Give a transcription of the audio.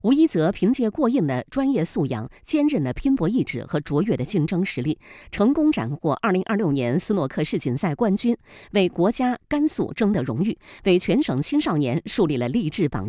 吴一泽凭借过硬的专业素养、坚韧的拼搏意志和卓越的竞争实力，成功斩获2026年斯诺克世锦赛冠军，为国家甘肃争得荣誉，为全省青少年树立了励志榜样。